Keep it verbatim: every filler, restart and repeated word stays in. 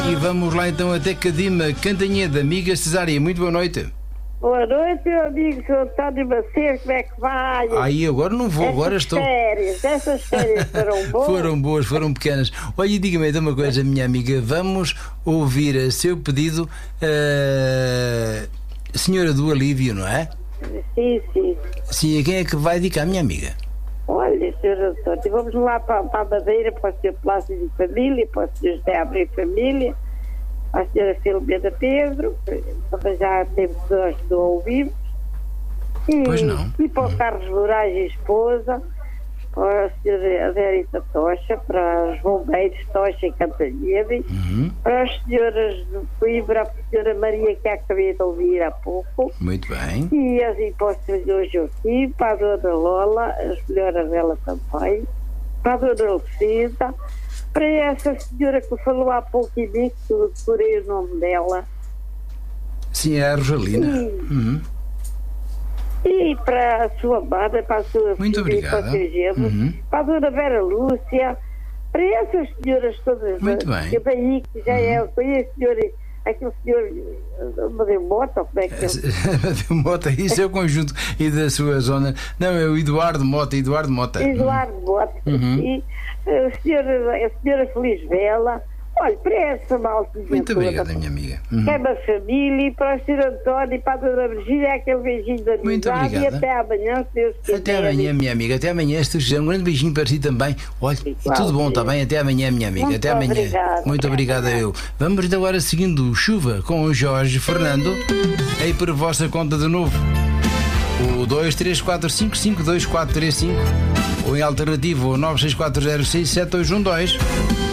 E vamos lá então até Cadima, Cantanheda, amiga Cesária, muito boa noite. Boa noite, meu amigo senhor António Macedo, como é que vai? Aí agora não vou, essas agora estou. Férias, essas férias foram boas? Foram boas, foram pequenas. Olha, diga-me então uma coisa, minha amiga, vamos ouvir a seu pedido, uh, Senhora do Alívio, não é? Sim, sim. Sim, a quem é que vai dedicar, minha amiga? Olha, senhor António, vamos lá para, para a Madeira, para o senhor Plácido de Família, para o senhor José Abreu Família, para a senhora Filomena Pedro, também já temos nós que não ouvimos. E, Pois não. E para o Carlos Moraes e esposa, para a senhora Adérita Tocha, para os bombeiros Tocha e Cantanhede, Uhum. para as senhoras de Coimbra, para a senhora Maria, que acabei de ouvir há pouco, Muito bem. e assim para o senhor Joaquim, para a dona Lola, as melhoras dela também, para a dona Lucinda, para essa senhora que falou há pouco em mim, que eu decorei o nome dela. Sim, é a Rosalina. Uhum. E para a sua amada, para a sua Muito filha, obrigada. para o seu genro, Uhum. para a dona Vera Lúcia, para essas senhoras todas. Muito bem. Que daí, que já é, conheço a senhora, aquele senhor Madeu Mota, como é que é? Mota, isso é o conjunto e da sua zona. Não, é o Eduardo Mota, Eduardo Mota. Eduardo Mota, Uhum. e a senhora, a senhora Feliz Vela. Olha, para essa malta. Muito obrigada, minha amiga. Uhum. É da família, e para o senhor António e para a dona Virgínia, é aquele beijinho da Muito amizade. E obrigada. até amanhã, se Deus quiser. Até amanhã, minha amiga. Até amanhã, este um grande beijinho para si também. Olha, e Igual, tudo bom, sim. está bem? Até amanhã, minha amiga. Muito Até amanhã. obrigada. Muito obrigado a eu. Vamos agora seguindo Chuva com o Jorge Fernando. Aí por vossa conta de novo. O dois três quatro cinco cinco dois quatro três cinco ou em alternativo o nove seis quatro zero seis sete dois um dois.